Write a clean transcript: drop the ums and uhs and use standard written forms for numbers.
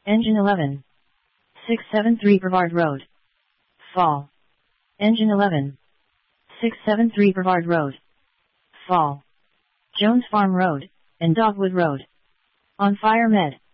Engine 11. 673 Brevard Road. Fall. Engine 11. 673 Brevard Road. Fall. Jones Farm Road, and Dogwood Road. On fire med.